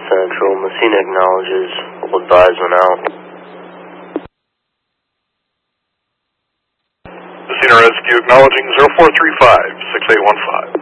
Central. Messina acknowledges. We'll advise when out. Messina Rescue acknowledging 0435-6815.